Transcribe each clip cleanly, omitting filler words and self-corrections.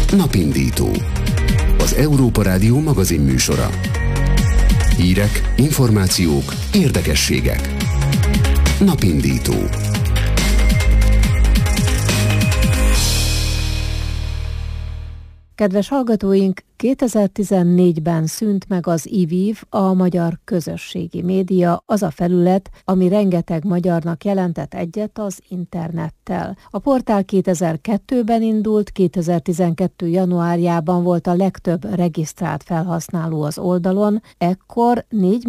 Napindító. Az Európa Rádió magazinműsora. Hírek, információk, érdekességek. Napindító. Kedves hallgatóink, 2014-ben szűnt meg az IVIV, a Magyar Közösségi Média, az a felület, ami rengeteg magyarnak jelentett egyet az internettel. A portál 2002-ben indult, 2012. januárjában volt a legtöbb regisztrált felhasználó az oldalon, ekkor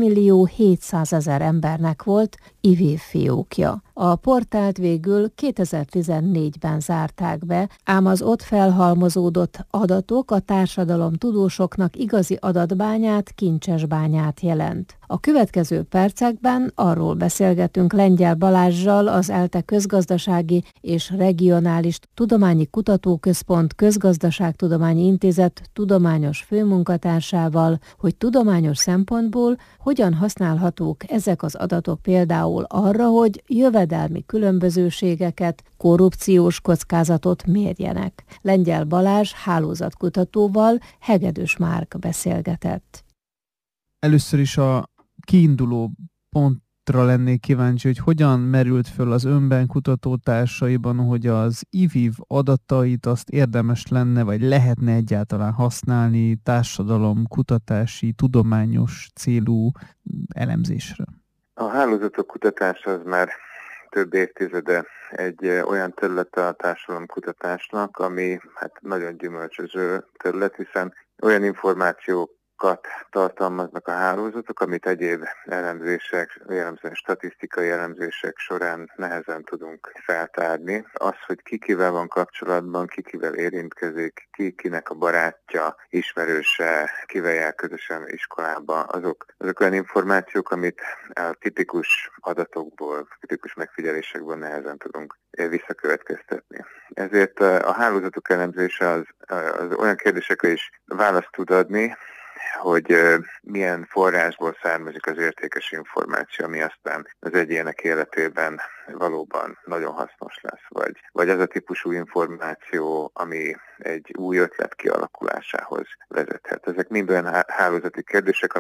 4.700.000 embernek volt IVIV fiókja. A portált végül 2014-ben zárták be, ám az ott felhalmozódott adatok a társadalom tudósoknak igazi adatbányát, kincsesbányát jelent. A következő percekben arról beszélgetünk Lengyel Balázssal, az ELTE Közgazdasági és Regionális Tudományi Kutatóközpont Közgazdaságtudományi Intézet tudományos főmunkatársával, hogy tudományos szempontból hogyan használhatók ezek az adatok például arra, hogy jövedelmi különbözőségeket, korrupciós kockázatot mérjenek. Lengyel Balázs hálózatkutatóval Hegedűs Márk beszélgetett. Először is a kiinduló pontra lennék kíváncsi, hogy hogyan merült föl az önben kutatótársaiban, hogy az IVIV adatait azt érdemes lenne, vagy lehetne egyáltalán használni társadalom, kutatási, tudományos célú elemzésre. A hálózatok kutatása az már több évtizede egy olyan terület a társadalomkutatásnak, ami nagyon gyümölcsöző terület, hiszen olyan információkat tartalmaznak a hálózatok, amit egyéb elemzések, jellemzően statisztikai elemzések során nehezen tudunk feltárni. Az, hogy ki kivel van kapcsolatban, ki kivel érintkezik, ki kinek a barátja, ismerőse, kivel jár közösen iskolába, azok olyan információk, amit a tipikus adatokból, tipikus megfigyelésekből nehezen tudunk visszakövetkeztetni. Ezért a hálózatok elemzése az olyan kérdésekre is választ tud adni, hogy milyen forrásból származik az értékes információ, ami aztán az egyének életében valóban nagyon hasznos lesz, vagy az a típusú információ, ami egy új ötlet kialakulásához vezethet. Ezek mind olyan hálózati kérdések,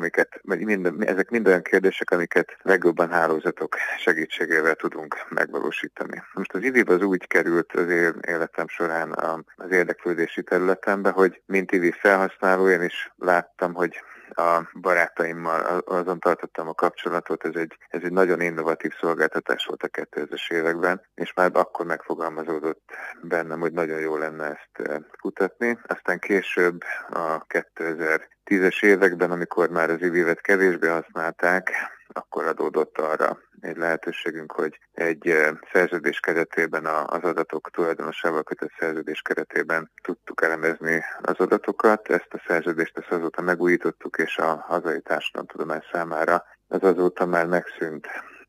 ezek mind olyan kérdések, amiket legjobban hálózatok segítségével tudunk megvalósítani. Most az IVIV az úgy került az én életem során az érdeklődési területembe, hogy mint IVIV felhasználó én is láttam, hogy a barátaimmal azon tartottam a kapcsolatot, ez egy nagyon innovatív szolgáltatás volt a 2000-es években, és már akkor megfogalmazódott bennem, hogy nagyon jó lenne ezt kutatni. Aztán később a 2010-es években, amikor már az IVIV-et kevésbé használták, akkor adódott arra egy lehetőségünk, hogy egy szerződés keretében, az adatok tulajdonosával kötött szerződés keretében tudtuk elemezni az adatokat. Ezt a szerződést azóta megújítottuk, és a hazai társadalomtudomány számára az azóta már megszűnt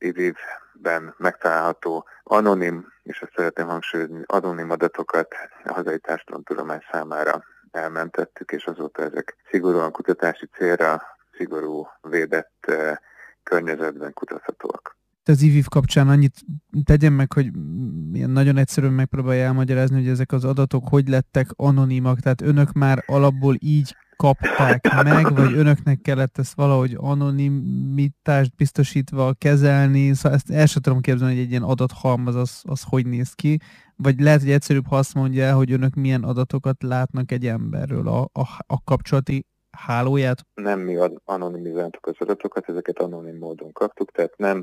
IVIV-ben megtalálható anonim, és azt szeretném hangsúlyozni, anonim adatokat a hazai társadalomtudomány számára elmentettük, és azóta ezek szigorúan kutatási célra, szigorú védett környezetben kutathatóak. Az IVIV kapcsán annyit tegyen meg, hogy ilyen nagyon egyszerűen megpróbálja elmagyarázni, hogy ezek az adatok hogy lettek anonimak, tehát önök már alapból így kapták meg, vagy önöknek kellett ezt valahogy anonimitást biztosítva kezelni, szóval ezt el sem tudom képzelni, hogy egy ilyen adathalmaz az hogy néz ki, vagy lehet, hogy egyszerűbb, ha azt mondja, hogy önök milyen adatokat látnak egy emberről, a kapcsolati hálóját? Nem mi anonimizáltuk az adatokat, ezeket anonim módon kaptuk, tehát nem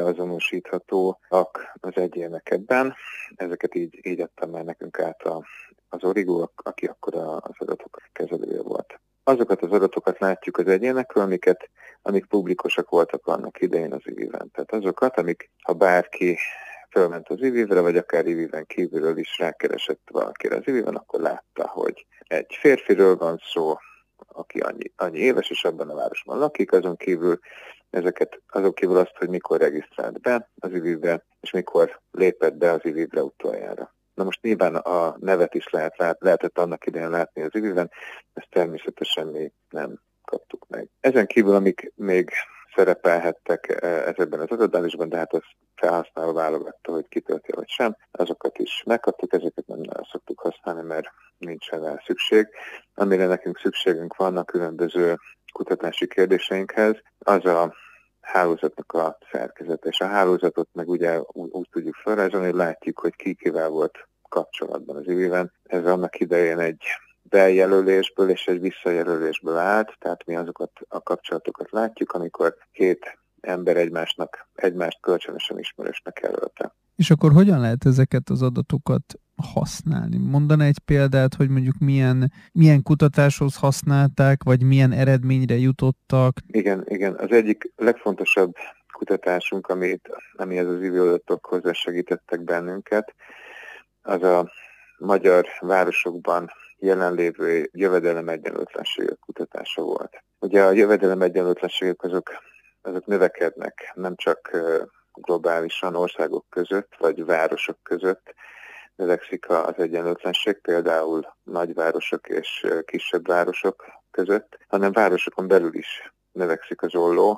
beazonosíthatóak az egyének ebben. Ezeket így adtam már nekünk át az Origo, aki akkor az adatok kezelője volt. Azokat az adatokat látjuk az egyénekről, amik publikusak voltak annak idején az IVIV-en. Tehát azokat, ha bárki fölment az IVIV-re, vagy akár IVIV-en kívülről is rákeresett valakire az IVIV-en, akkor látta, hogy egy férfiről van szó, aki annyi éves, és abban a városban lakik, azon kívül azt, hogy mikor regisztrált be az IVIV-be, és mikor lépett be az IVIV-re utoljára. Na most nyilván a nevet is lehetett annak idején látni az IVIV-en, ezt természetesen mi nem kaptuk meg. Ezen kívül, amik még szerepelhettek ezekben az adatbázisban, de hát az felhasználó válogatta, hogy kitölti vagy sem, azokat is megkaptuk, ezeket nem nagyon szoktuk használni, mert nincsen rá szükség. Amire nekünk szükségünk van a különböző kutatási kérdéseinkhez, az a hálózatnak a szerkezete. És a hálózatot meg ugye úgy tudjuk felrajzolni, hogy látjuk, hogy ki kivel volt kapcsolatban az IVIV-en. Ez annak idején egy bejelölésből és egy visszajelölésből állt, tehát mi azokat a kapcsolatokat látjuk, amikor két ember egymást kölcsönösen ismerősnek jelölte. És akkor hogyan lehet ezeket az adatokat használni? Mondaná egy példát, hogy mondjuk milyen kutatáshoz használták, vagy milyen eredményre jutottak? Igen. Az egyik legfontosabb kutatásunk, amihez az IVIV adatok hozzásegítettek bennünket, az a magyar városokban jelenlévő jövedelemegyenlőtlenségek kutatása volt. Ugye a jövedelemegyenlőtlenségek azok növekednek, nem csak globálisan országok között, vagy városok között növekszik az egyenlőtlenség, például nagyvárosok és kisebb városok között, hanem városokon belül is növekszik az olló,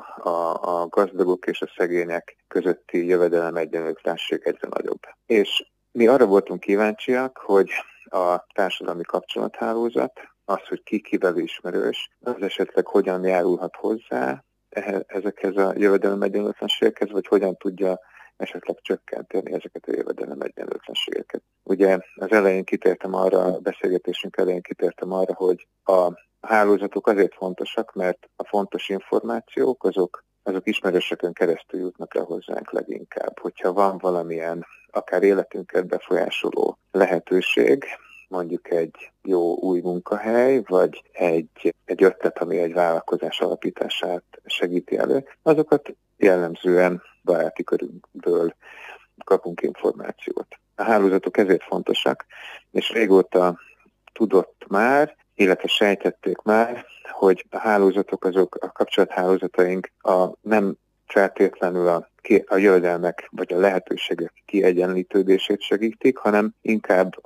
a gazdagok és a szegények közötti jövedelemegyenlőtlenség egyre nagyobb. És mi arra voltunk kíváncsiak, hogy a társadalmi kapcsolathálózat, az, hogy ki kivel ismerős, az esetleg hogyan járulhat hozzá ezekhez a jövedelemegyenlőtlenségekhez, vagy hogyan tudja esetleg csökkenteni ezeket a jövedelemegyenlőtlenségeket. Ugye az elején kitértem arra, a beszélgetésünk elején kitértem arra, hogy a hálózatok azért fontosak, mert a fontos információk azok ismerősökön keresztül jutnak el hozzánk leginkább. Hogyha van valamilyen akár életünket befolyásoló lehetőség, mondjuk egy jó új munkahely, vagy egy ötlet, ami egy vállalkozás alapítását segíti elő, azokat jellemzően baráti körünkből kapunk információt. A hálózatok ezért fontosak, és régóta tudott már, illetve sejtették már, hogy a hálózatok, a kapcsolathálózataink nem feltétlenül a jövedelmek vagy a lehetőségek kiegyenlítődését segítik, hanem inkább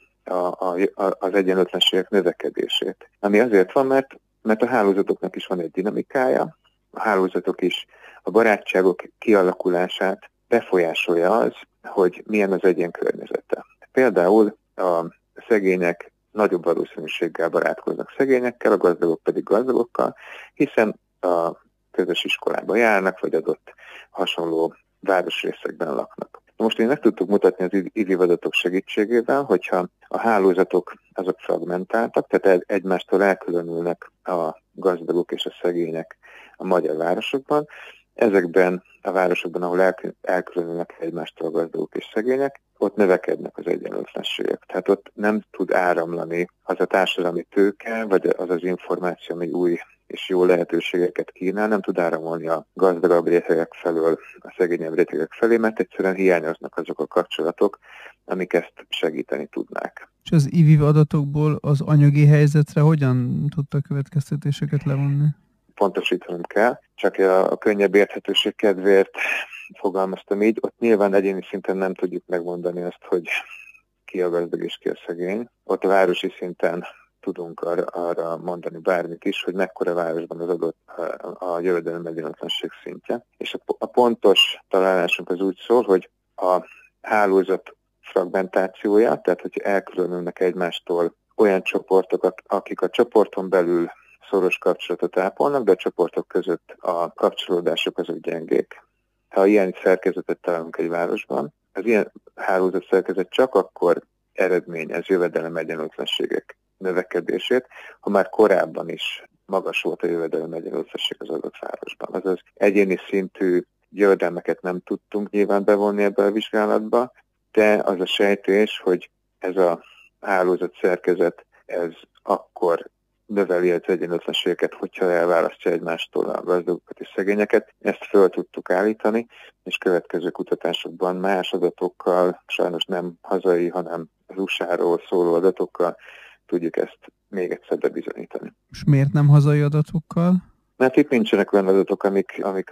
az egyenlőtlenségek növekedését. Ami azért van, mert a hálózatoknak is van egy dinamikája, a hálózatok is a barátságok kialakulását befolyásolja az, hogy milyen az egyén környezete. Például a szegények nagyobb valószínűséggel barátkoznak szegényekkel, a gazdagok pedig gazdagokkal, hiszen a közös iskolába járnak, vagy adott hasonló városrészekben laknak. Most én meg tudtuk mutatni az IVIV adatok segítségével, hogyha a hálózatok azok fragmentáltak, tehát egymástól elkülönülnek a gazdagok és a szegények a magyar városokban. Ezekben a városokban, ahol elkülönülnek egymástól a gazdagok és szegények, ott növekednek az egyenlőtlenségek. Tehát ott nem tud áramlani az a társadalmi tőke, vagy az az információ, ami új és jó lehetőségeket kínál, nem tud áramolni a gazdagabb rétegek felől a szegényebb rétegek felé, mert egyszerűen hiányoznak azok a kapcsolatok, amik ezt segíteni tudnák. És az IVIV adatokból az anyagi helyzetre hogyan tudtak következtetéseket levonni? Pontosítanom kell, csak a könnyebb érthetőség kedvéért fogalmaztam így. Ott nyilván egyéni szinten nem tudjuk megmondani azt, hogy ki a gazdag és ki a szegény. Ott a városi szinten tudunk arra mondani bármit is, hogy mekkora városban az adott a jövedelemegyenlőtlenség szintje. És a pontos találásunk az úgy szól, hogy a hálózat fragmentációja, tehát hogy elkülönülnek egymástól olyan csoportok, akik a csoporton belül szoros kapcsolatot ápolnak, de a csoportok között a kapcsolódások azok gyengék. Ha ilyen szerkezetet találunk egy városban, az ilyen hálózat szerkezet csak akkor eredményez jövedelemegyenlőtlenségek növekedését, ha már korábban is magas volt a jövedelemegyenlőtlenség az adott városban. Azaz egyéni szintű jövedelmeket nem tudtunk nyilván bevonni ebbe a vizsgálatba, de az a sejtés, hogy ez a hálózat szerkezet, ez akkor növeli az egyenlőtlenségeket, hogyha elválasztja egymástól a gazdagokat és szegényeket. Ezt föl tudtuk állítani, és következő kutatásokban más adatokkal, sajnos nem hazai, hanem az USA-ról szóló adatokkal tudjuk ezt még egyszer bebizonyítani. És miért nem hazai adatokkal? Mert itt nincsenek olyan adatok, amik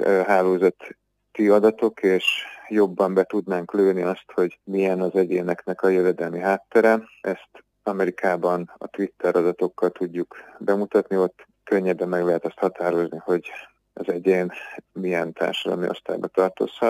hálózati adatok, és jobban be tudnánk lőni azt, hogy milyen az egyéneknek a jövedelmi háttere. Ezt Amerikában a Twitter adatokkal tudjuk bemutatni, ott könnyebben meg lehet azt határozni, hogy az egyén milyen társadalmi osztályba tartozhat.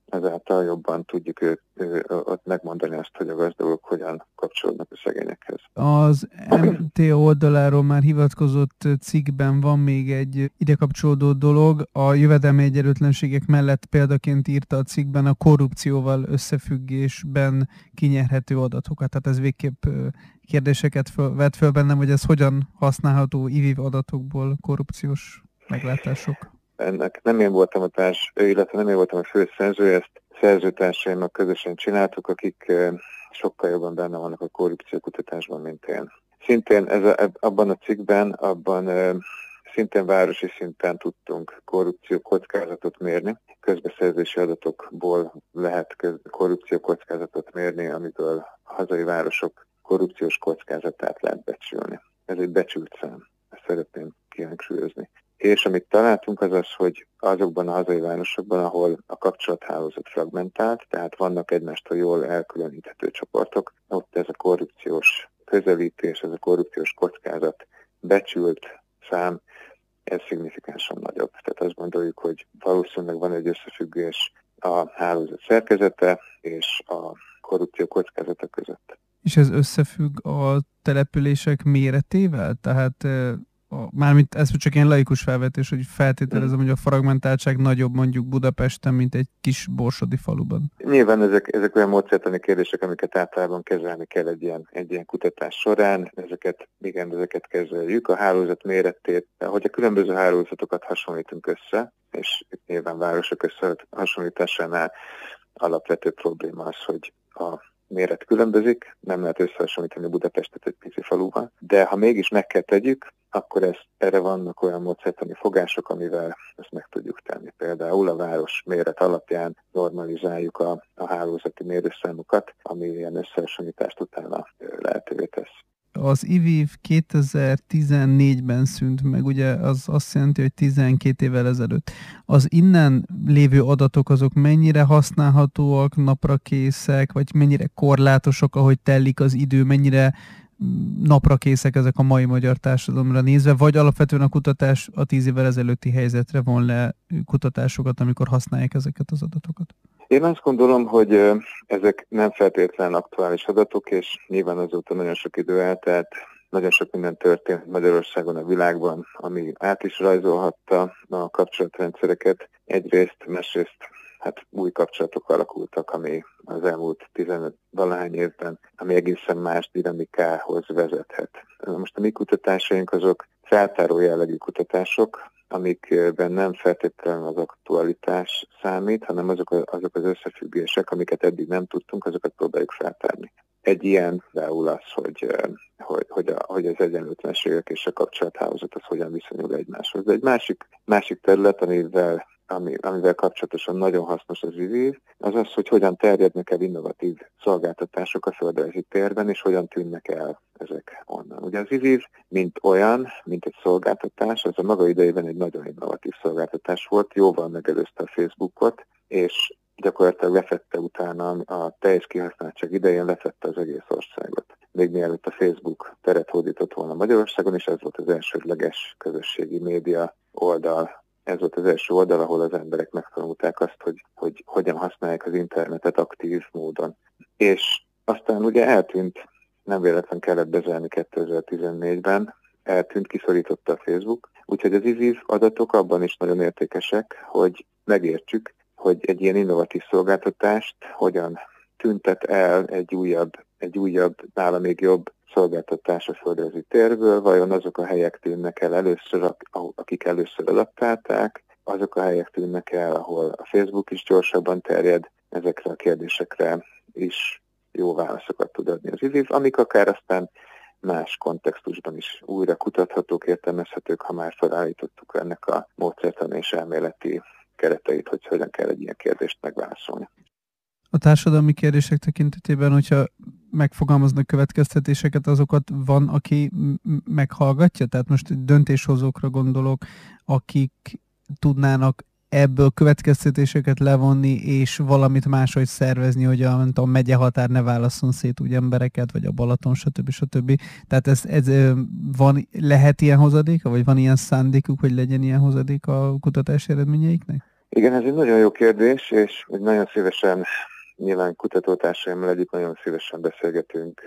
ezáltal jobban tudjuk ott megmondani azt, hogy a gazdagok hogyan kapcsolódnak a szegényekhez. Az MTA oldaláról már hivatkozott cikkben van még egy ide kapcsolódó dolog. A jövedelmi egyenlőtlenségek mellett példaként írta a cikkben a korrupcióval összefüggésben kinyerhető adatokat. Tehát ez végképp kérdéseket vett föl bennem, hogy ez hogyan használható IVIV adatokból korrupciós meglátások. Ennek nem én voltam illetve nem én voltam a főszerzője, ezt szerzőtársaimmal közösen csináltuk, akik sokkal jobban benne vannak a korrupciókutatásban, mint én. Szintén abban a cikkben, szintén városi szinten tudtunk korrupció kockázatot mérni. Közbeszerzési adatokból lehet korrupció kockázatot mérni, amiből a hazai városok korrupciós kockázatát lehet becsülni. Ez egy becsült szám, ezt szeretném kihangsúlyozni. És amit találtunk az az, hogy azokban a hazai városokban, ahol a kapcsolathálózat fragmentált, tehát vannak egymástól jól elkülöníthető csoportok, ott ez a korrupciós közelítés, ez a korrupciós kockázat becsült szám, ez szignifikánsan nagyobb. Tehát azt gondoljuk, hogy valószínűleg van egy összefüggés a hálózat szerkezete és a korrupció kockázata között. És ez összefügg a települések méretével? Tehát mármint ez csak ilyen laikus felvetés, hogy feltételezem, hogy a fragmentáltság nagyobb mondjuk Budapesten, mint egy kis borsodi faluban. Nyilván ezek olyan módszertani kérdések, amiket általában kezelni kell egy ilyen kutatás során. Ezeket kezeljük. A hálózat méretét, hogy a különböző hálózatokat hasonlítunk össze, és itt nyilván városok összehasonlításánál alapvető probléma az, hogy a méret különbözik, nem lehet összehasonlítani Budapestet egy pici faluval, de ha mégis meg kell tegyük, akkor erre vannak olyan módszertani fogások, amivel ezt meg tudjuk tenni. Például a város méret alapján normalizáljuk a hálózati mérőszámokat, ami ilyen összehasonlítást utána lehetővé tesz. Az IVIV 2014-ben szűnt meg, ugye az azt jelenti, hogy 12 évvel ezelőtt. Az innen lévő adatok azok mennyire használhatóak, naprakészek, vagy mennyire korlátosak, ahogy telik az idő, mennyire naprakészek ezek a mai magyar társadalomra nézve, vagy alapvetően a kutatás a 10 évvel ezelőtti helyzetre von le kutatásokat, amikor használják ezeket az adatokat? Én azt gondolom, hogy ezek nem feltétlenül aktuális adatok, és nyilván azóta nagyon sok idő eltelt, nagyon sok minden történt Magyarországon, a világban, ami át is rajzolhatta a kapcsolatrendszereket. Egyrészt, másrészt új kapcsolatok alakultak, ami az elmúlt 15-valahány évben, ami egészen más dinamikához vezethet. Most a mi kutatásaink azok feltáró jellegű kutatások, amikben nem feltétlenül az aktualitás számít, hanem azok az összefüggések, amiket eddig nem tudtunk, azokat próbáljuk feltárni. Egy ilyen például az, hogy az egyenlőtlenségek és a kapcsolathálózat az hogyan viszonyul egymáshoz. De egy másik terület, amivel kapcsolatosan nagyon hasznos az IVIV, az az, hogy hogyan terjednek el innovatív szolgáltatások a földrajzi térben, és hogyan tűnnek el ezek onnan. Ugye az IVIV, mint egy szolgáltatás, az a maga idejében egy nagyon innovatív szolgáltatás volt, jóval megelőzte a Facebookot, és gyakorlatilag lefette utána a teljes kihasználtság idején lefette az egész országot. Még mielőtt a Facebook teret hódított volna Magyarországon, és ez volt az elsődleges közösségi média oldal. Ez volt az első oldal, ahol az emberek megtanulták azt, hogy hogyan használják az internetet aktív módon. És aztán ugye eltűnt, nem véletlen kellett bezárni 2014-ben, eltűnt, kiszorította a Facebook. Úgyhogy az IVIV adatok abban is nagyon értékesek, hogy megértsük, hogy egy ilyen innovatív szolgáltatást hogyan tüntet el egy újabb, nála még jobb szolgáltatás a földrajzi térből, vajon azok a helyek tűnnek el először, akik először adaptálták, azok a helyek tűnnek el, ahol a Facebook is gyorsabban terjed, ezekre a kérdésekre is jó válaszokat tud adni az IVIV, amik akár aztán más kontextusban is újra kutathatók, értelmezhetők, ha már felállítottuk ennek a módszertani és elméleti kereteit, hogy hogyan kell egy ilyen kérdést megválaszolni. A társadalmi kérdések tekintetében, hogyha megfogalmaznak következtetéseket, azokat van, aki meghallgatja? Tehát most döntéshozókra gondolok, akik tudnának ebből következtetéseket levonni, és valamit máshogy szervezni, hogy a megyehatár ne válasszon szét úgy embereket, vagy a Balaton, stb. Tehát lehet ilyen hozadéka, vagy van ilyen szándékuk, hogy legyen ilyen hozadék a kutatási eredményeiknek? Igen, ez egy nagyon jó kérdés, és nagyon szívesen, nyilván kutatótársaimmal együtt nagyon szívesen beszélgetünk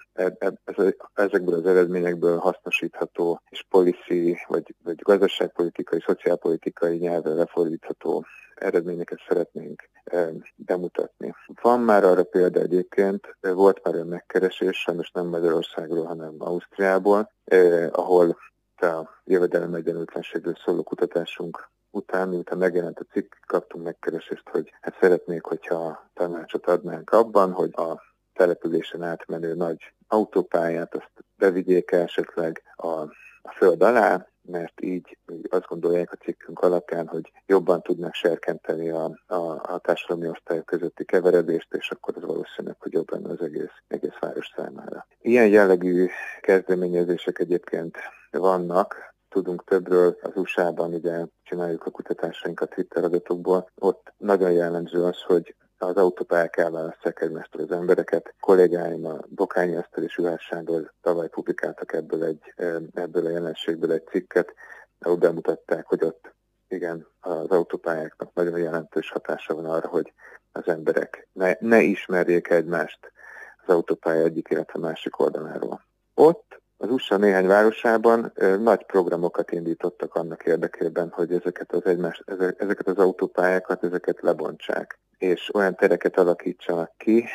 ezekből az eredményekből hasznosítható és policy, vagy gazdaságpolitikai, szociálpolitikai nyelvre lefordítható eredményeket szeretnénk bemutatni. Van már arra példa egyébként, volt már olyan megkeresés, sajnos nem Magyarországról, hanem Ausztriából, ahol a jövedelem egyenlőtlenségről szóló kutatásunk után, miután megjelent a cikk, kaptunk megkeresést, hogy hát szeretnék, hogyha tanácsot adnánk abban, hogy a településen átmenő nagy autópályát azt bevigyék esetleg a föld alá, mert így azt gondolják a cikkünk alapján, hogy jobban tudnak serkenteni a társadalmi osztályok közötti keveredést, és akkor az valószínűleg, hogy jobb lenne az egész város számára. Ilyen jellegű kezdeményezések egyébként vannak, tudunk többről, az USA-ban ugye csináljuk a kutatásainkat Twitter adatokból. Ott nagyon jellemző az, hogy az autópályák elválasztják egymástól az embereket. Kollégáim a Bokányi Eszter és Juhász Sándor tavaly publikáltak ebből a jelenségből egy cikket, ahol bemutatták, hogy ott igen, az autópályáknak nagyon jelentős hatása van arra, hogy az emberek ne ismerjék egymást az autópálya egyik, illetve másik oldaláról. Ott az USA néhány városában nagy programokat indítottak annak érdekében, hogy ezeket az autópályákat lebontsák, és olyan tereket alakítsanak ki,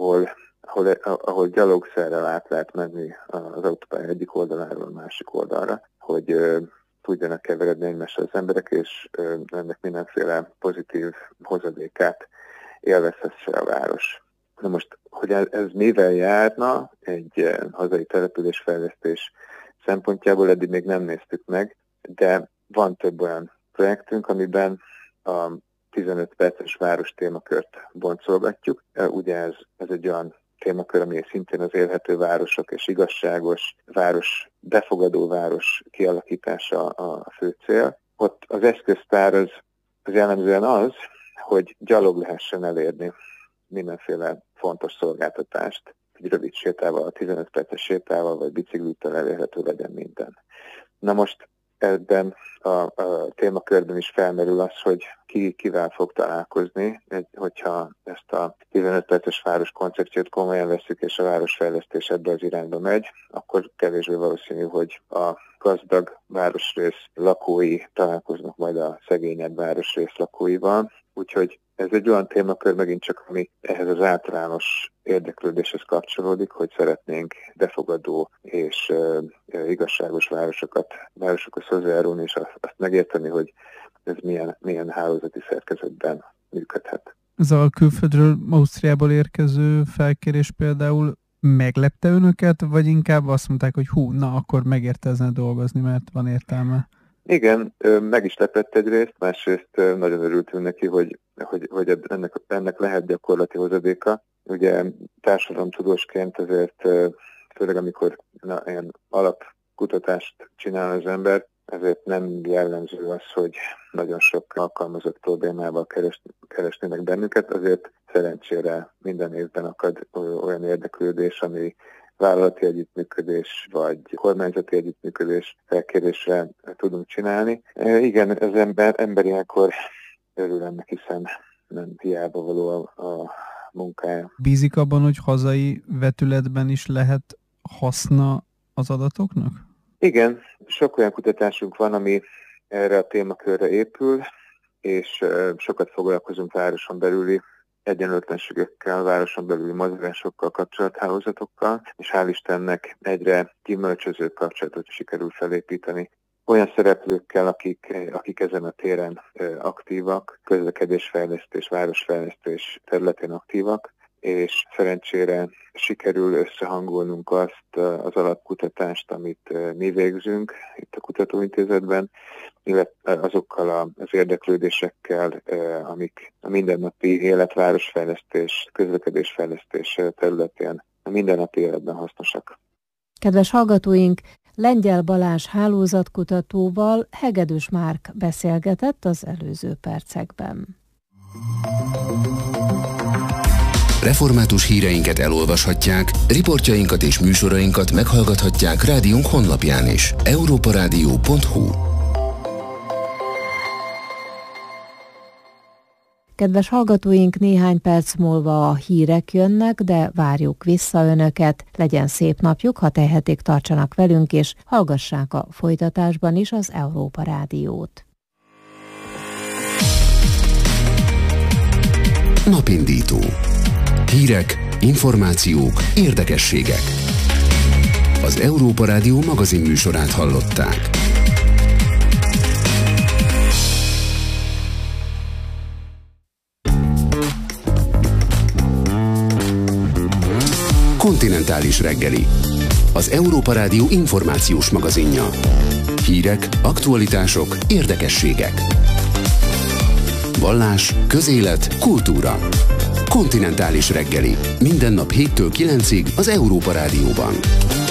ahol gyalogszerrel át lehet menni az autópálya egyik oldaláról a másik oldalra, hogy tudjanak keveredni egymással az emberek, és ennek mindenféle pozitív hozadékát élvezhesse a város. Na most, hogy ez mivel járna egy hazai településfejlesztés szempontjából, eddig még nem néztük meg, de van több olyan projektünk, amiben a 15 perces város témakört boncolgatjuk. Ugye ez egy olyan témakör, ami szintén az élhető városok és igazságos város, befogadó város kialakítása a fő cél. Ott az eszköztár az jellemzően az, hogy gyalog lehessen elérni mindenféle fontos szolgáltatást, egy rövid sétával, 15 perces sétával, vagy biciklittel elérhető legyen minden. Na most ebben a témakörben is felmerül az, hogy kivel fog találkozni, hogyha ezt a 15 perces város koncepciót komolyan veszük, és a városfejlesztés ebbe az irányba megy, akkor kevésbé valószínű, hogy a gazdag városrész lakói találkoznak majd a szegényebb városrész lakóival. Úgyhogy ez egy olyan témakör megint csak, ami ehhez az általános érdeklődéshez kapcsolódik, hogy szeretnénk befogadó és igazságos városokhoz hozzájárulni, és azt megérteni, hogy ez milyen hálózati szerkezetben működhet. Ez a külföldről, Ausztriából érkező felkérés például meglepte önöket, vagy inkább azt mondták, hogy akkor megérte dolgozni, mert van értelme? Igen, meg is lepett egyrészt, másrészt nagyon örültünk neki, hogy ennek lehet gyakorlati hozadéka. Ugye társadalomtudósként azért, főleg amikor ilyen alapkutatást csinál az ember, ezért nem jellemző az, hogy nagyon sok alkalmazott problémával keresnének bennünket, azért szerencsére minden évben akad olyan érdeklődés, ami vállalati együttműködés, vagy kormányzati együttműködés felkérésre tudunk csinálni. Igen, az ember ilyenkor örül ennek, hiszen nem hiába való a munkája. Bízik abban, hogy hazai vetületben is lehet haszna az adatoknak? Igen, sok olyan kutatásunk van, ami erre a témakörre épül, és sokat foglalkozunk városon belüli egyenlőtlenségekkel, városon belüli mozgásokkal, kapcsolathálózatokkal, és hál' Istennek egyre gyümölcsözőbb kapcsolatot sikerül felépíteni olyan szereplőkkel, akik ezen a téren aktívak, közlekedésfejlesztés, városfejlesztés területén aktívak, és szerencsére sikerül összehangolnunk azt az alapkutatást, amit mi végzünk itt a Kutatóintézetben, illetve azokkal az érdeklődésekkel, amik a mindennapi élet, városfejlesztés, közlekedésfejlesztés területén a mindennapi életben hasznosak. Kedves hallgatóink, Lengyel Balázs hálózatkutatóval Hegedűs Márk beszélgetett az előző percekben. Református híreinket elolvashatják, riportjainkat és műsorainkat meghallgathatják rádiónk honlapján is. europaradio.hu Kedves hallgatóink, néhány perc múlva a hírek jönnek, de várjuk vissza önöket. Legyen szép napjuk, ha tehetik, tartsanak velünk, és hallgassák a folytatásban is az Európa Rádiót. Napindító. Hírek, információk, érdekességek. Az Európa Rádió magazin műsorát hallották. Kontinentális reggeli. Az Európa Rádió információs magazinja. Hírek, aktualitások, érdekességek. Vallás, közélet, kultúra. Kontinentális reggeli. Minden nap 7-től 9-ig az Európa Rádióban.